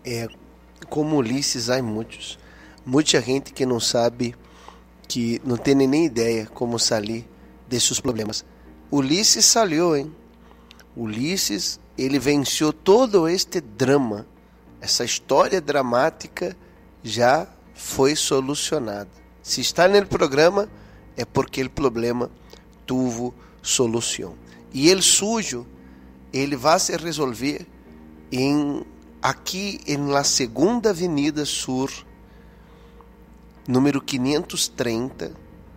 Como Ulisses, há muita gente que não sabe, que não tem nem ideia como sair desses problemas. Ulisses saiu, hein? Ulisses, ele venceu todo este drama. Essa história dramática já foi solucionada. Se está no programa, é porque o problema teve solução. E el sujo, ele vai se resolver aqui na segunda Avenida Sur, número 530,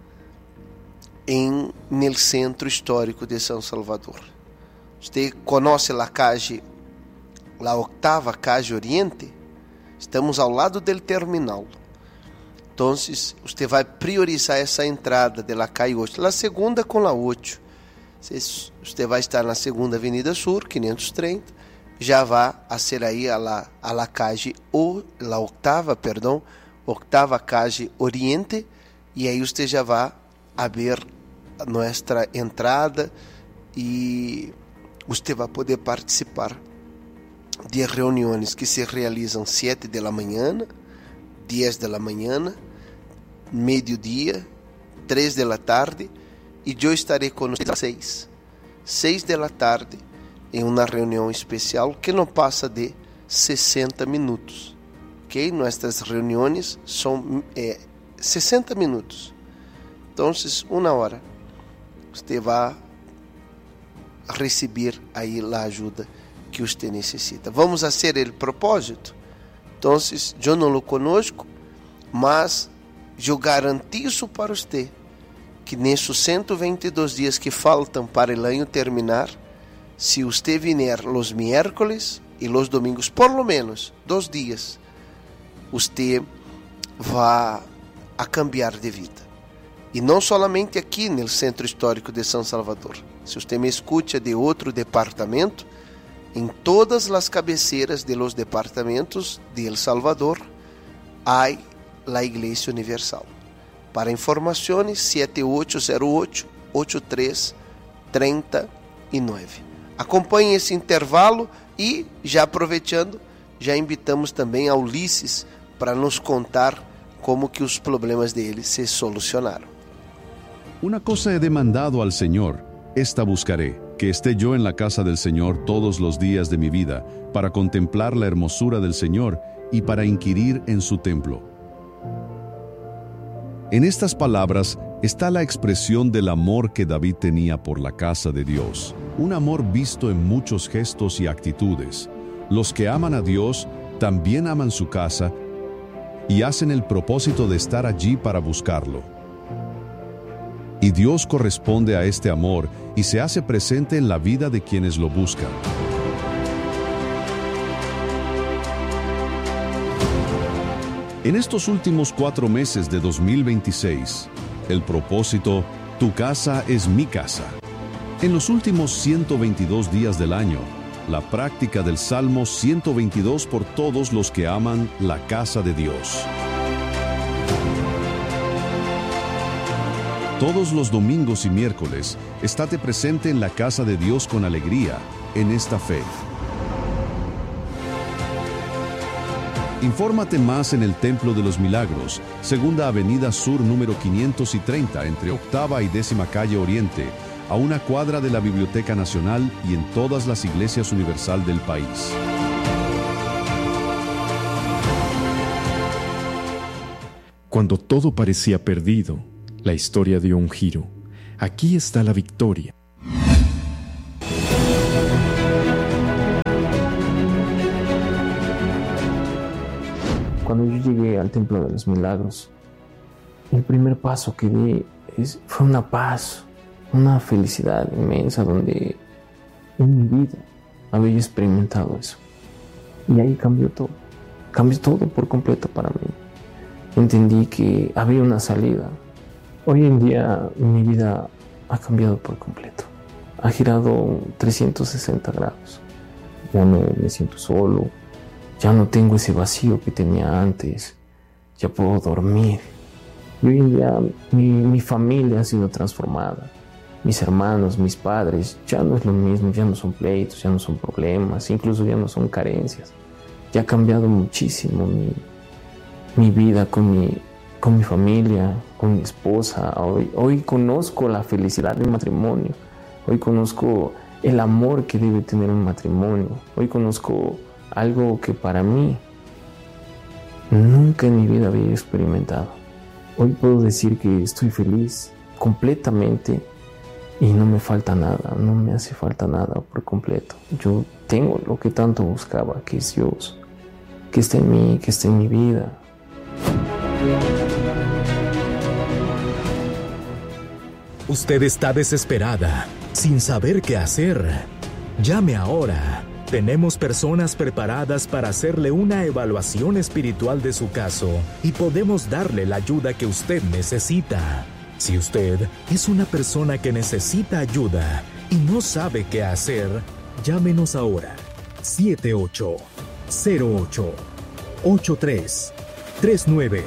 no centro histórico de São Salvador. Você conhece a octava calle Oriente? Estamos ao lado do terminal. Então, você vai priorizar essa entrada da calle 8, a segunda com a 8. Você vai estar na segunda Avenida Sur, 530, já vai a ser aí a la calle, la octava calle Oriente, e aí você já vai a ver nossa entrada e você vai poder participar de reuniões que se realizam 7 da manhã, 10 da manhã, meio-dia, 3 da tarde, e eu estarei com vocês às 6 da tarde em uma reunião especial que não passa de 60 minutos. Ok? Nossas reuniões são 60 minutos. Então, 1 hora, você vai receber aí a ajuda que você necessita. Vamos fazer o propósito? Então, eu não o conosco, mas eu garantizo para você que nesses 122 dias que faltam para o ano terminar, se você vier os miércoles e os domingos, por lo menos 2 dias, você vai a cambiar de vida. E não somente aqui no Centro Histórico de São Salvador. Se você me escuta de outro departamento, em todas as cabeceiras de los departamentos de El Salvador, há a Igreja Universal. Para informações, 7808-8339. Acompanhe esse intervalo e, já aproveitando, já invitamos também a Ulisses para nos contar como que os problemas dele se solucionaram. Una cosa he demandado al Señor, esta buscaré, que esté yo en la casa del Señor todos los días de mi vida, para contemplar la hermosura del Señor y para inquirir en su templo. En estas palabras está la expresión del amor que David tenía por la casa de Dios, un amor visto en muchos gestos y actitudes. Los que aman a Dios también aman su casa y hacen el propósito de estar allí para buscarlo. Y Dios corresponde a este amor y se hace presente en la vida de quienes lo buscan. En estos últimos 4 meses de 2026, el propósito, tu casa es mi casa. En los últimos 122 días del año, la práctica del Salmo 122 por todos los que aman la casa de Dios. Todos los domingos y miércoles, estate presente en la casa de Dios con alegría, en esta fe. Infórmate más en el Templo de los Milagros, Segunda Avenida Sur número 530, entre Octava y 10ª Calle Oriente, a una cuadra de la Biblioteca Nacional y en todas las iglesias universal del país. Cuando todo parecía perdido, la historia dio un giro. Aquí está la victoria. Cuando yo llegué al Templo de los Milagros, el primer paso que di fue una paz, una felicidad inmensa donde en mi vida había experimentado eso. Y ahí cambió todo por completo para mí. Entendí que había una salida. Hoy en día mi vida ha cambiado por completo. Ha girado 360 grados. Ya no me siento solo. Ya no tengo ese vacío que tenía antes. Ya puedo dormir. Y hoy en día mi familia ha sido transformada. Mis hermanos, mis padres, ya no es lo mismo. Ya no son pleitos, ya no son problemas. Incluso ya no son carencias. y ha cambiado muchísimo mi vida con mi familia, con mi esposa. Hoy conozco la felicidad del matrimonio. Hoy conozco el amor que debe tener un matrimonio. Hoy conozco algo que para mí nunca en mi vida había experimentado. Hoy puedo decir que estoy feliz completamente y no me falta nada, no me hace falta nada por completo. Yo tengo lo que tanto buscaba, que es Dios, que está en mí, que está en mi vida. Usted está desesperada, sin saber qué hacer. Llame ahora. Tenemos personas preparadas para hacerle una evaluación espiritual de su caso y podemos darle la ayuda que usted necesita. Si usted es una persona que necesita ayuda y no sabe qué hacer, llámenos ahora. 7808-8339.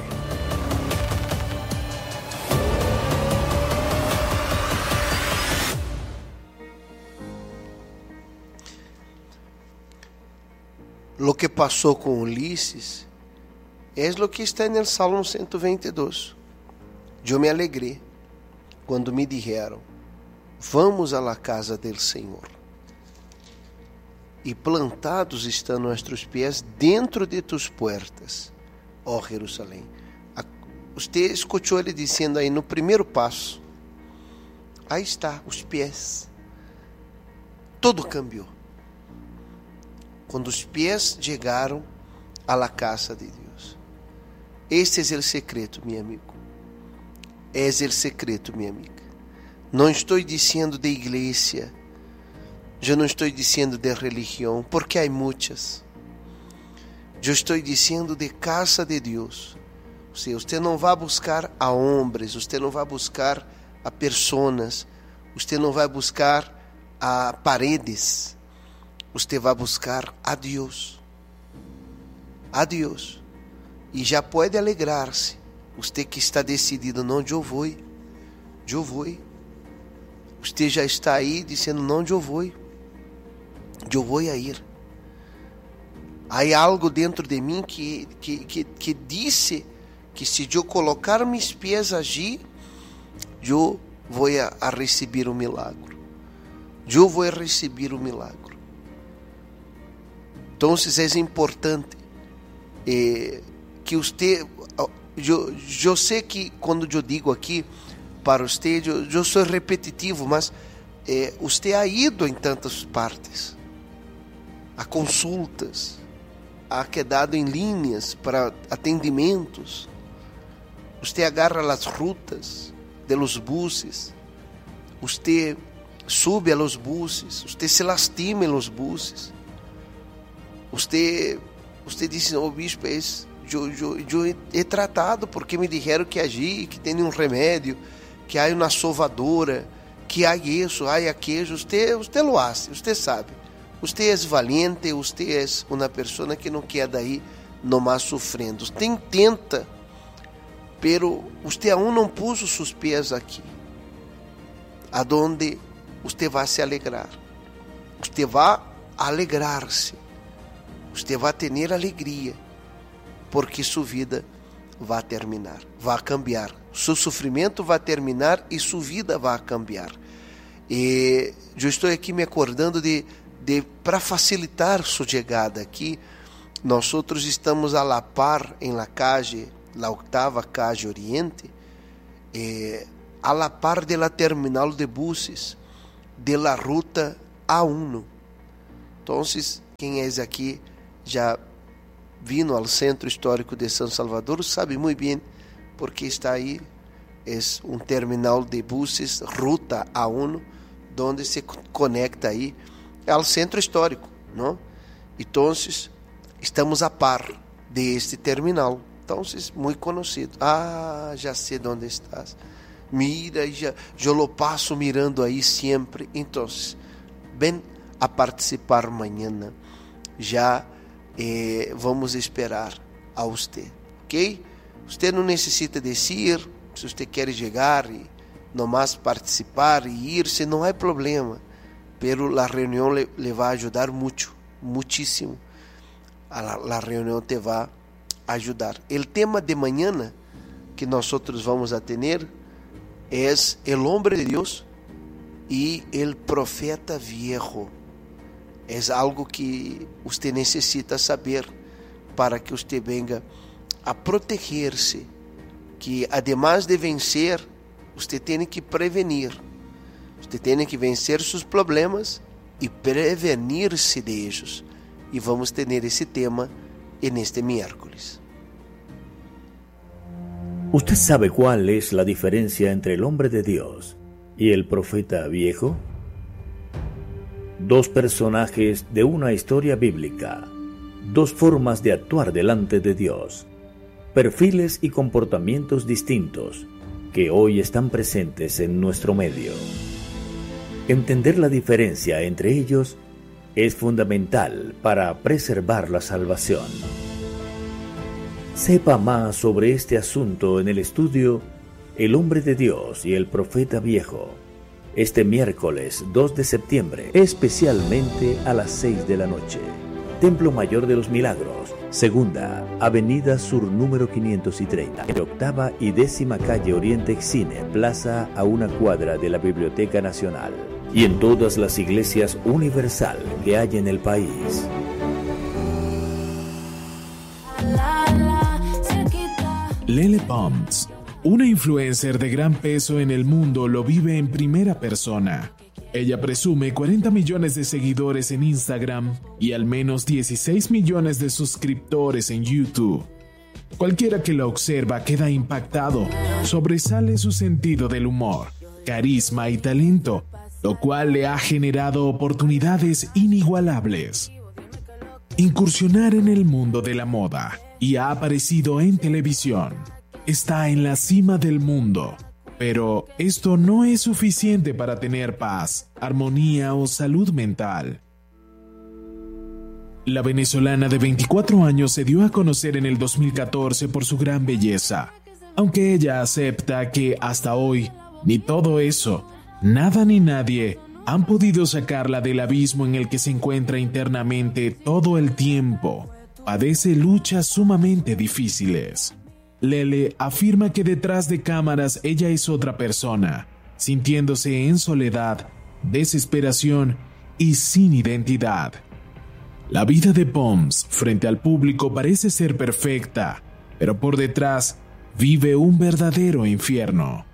Lo que pasó con Ulises es lo que está en el Salmo 122. Yo me alegré quando me dijeron, vamos a la casa del Senhor. E plantados estão nossos pés dentro de tus puertas, ó Jerusalém. Você escutou ele dizendo aí no primeiro passo. Aí está, os pés. Tudo cambiou. Quando os pés chegaram à la casa de Deus. Este é o secreto, meu amigo. É o secreto, minha amiga. Não estou dizendo de igreja. Eu não estou dizendo de religião, porque há muitas. Eu estou dizendo de casa de Deus. Ou seja, você não vai buscar a homens, você não vai buscar a pessoas, você não vai buscar a paredes. Você vai buscar a Deus. A Deus. E já pode alegrar-se. Você que está decidido, não, eu vou. Eu vou. Você já está aí dizendo, não, eu vou. Eu vou a ir. Há algo dentro de mim que disse que se eu colocar meus pés allí, eu vou a receber o milagre. Eu vou receber o milagre. Então, é importante que você... Eu sei que quando eu digo aqui para você, eu sou repetitivo, mas você ha ido em tantas partes, a consultas, ha quedado em linhas para atendimentos, você agarra as rutas de los buses, você sube a los buses, você se lastima em los buses, você disse, oh bispo, eu he tratado porque me disseram que agir, que tem um remédio, que há uma salvadora, que há isso, há aquilo. Você lo hace, você sabe. Você é valiente, você é uma pessoa que não queda aí nomás sofrendo. Você intenta, pero você aún não pôs os seus pés aqui, aonde você vai se alegrar. Você vai alegrar-se. Você vai ter alegria, porque sua vida vai terminar, vai cambiar. Seu sofrimento vai terminar e sua vida vai cambiar. E eu estou aqui me acordando de para facilitar sua chegada aqui, nós outros estamos a la par em la calle, la octava calle Oriente, a la par de la terminal de buses, de la ruta A1. Então, quem é aqui já vindo ao Centro Histórico de São Salvador sabe muito bem porque está aí, é um terminal de buses, ruta A1, onde se conecta aí ao Centro Histórico, não? Então, estamos a par de este terminal, então, muito conhecido. Já sei onde estás. Mira, eu lo passo mirando aí sempre. Então, ven a participar amanhã. Já vamos esperar a você, ok? Você não necessita descer, se você quer chegar e nomás participar e ir-se, não há problema, pero a reunião le vai ajudar muito, muitíssimo. La reunión te va a ayudar. El tema de mañana que nosotros vamos a tener es el hombre de Dios y el profeta viejo. Es algo que usted necesita saber para que usted venga a protegerse, que además de vencer, usted tiene que prevenir. Usted tiene que vencer sus problemas y prevenirse de ellos. Y vamos a tener ese tema en este miércoles. ¿Usted sabe cuál es la diferencia entre el hombre de Dios y el profeta viejo? Dos personajes de una historia bíblica, dos formas de actuar delante de Dios, perfiles y comportamientos distintos que hoy están presentes en nuestro medio. Entender la diferencia entre ellos es fundamental para preservar la salvación. Sepa más sobre este asunto en el estudio El hombre de Dios y el profeta viejo, este miércoles 2 de septiembre, especialmente a las 6 de la noche. Templo Mayor de los Milagros, Segunda, Avenida Sur número 530, en octava y 10ª calle Oriente Excine, plaza a una cuadra de la Biblioteca Nacional, y en todas las iglesias universal que hay en el país. Lele Pons, una influencer de gran peso en el mundo, lo vive en primera persona. Ella presume 40 millones de seguidores en Instagram y al menos 16 millones de suscriptores en YouTube. Cualquiera que la observa queda impactado. Sobresale su sentido del humor, carisma y talento, lo cual le ha generado oportunidades inigualables. Incursionar en el mundo de la moda y ha aparecido en televisión. Está en la cima del mundo. Pero esto no es suficiente para tener paz, armonía o salud mental. La venezolana de 24 años se dio a conocer en el 2014 por su gran belleza, aunque ella acepta que hasta hoy, ni todo eso, nada ni nadie han podido sacarla del abismo en el que se encuentra internamente todo el tiempo. Padece luchas sumamente difíciles. Lele afirma que detrás de cámaras ella es otra persona, sintiéndose en soledad, desesperación y sin identidad. La vida de Pons frente al público parece ser perfecta, pero por detrás vive un verdadero infierno.